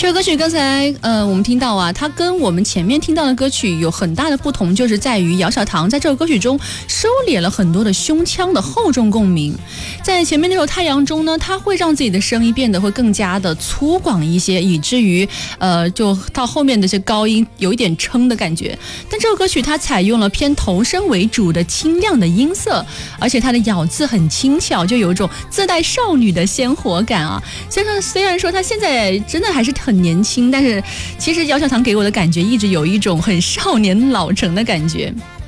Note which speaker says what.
Speaker 1: 这首歌曲刚才我们听到啊，它跟我们前面听到的歌曲有很大的不同，就是在于姚小棠在这首歌曲中收敛了很多的胸腔的厚重共鸣。在前面那首《太阳》中呢，它会让自己的声音变得会更加的粗犷一些，以至于就到后面的这高音有一点撑的感觉。但这首歌曲它采用了偏头声为主的清亮的音色，而且它的咬字很轻巧，就有一种自带少女的鲜活感啊。虽然说她现在真的还是很年轻，但是其实姚小棠给我的感觉一直有一种很少年老成的感觉。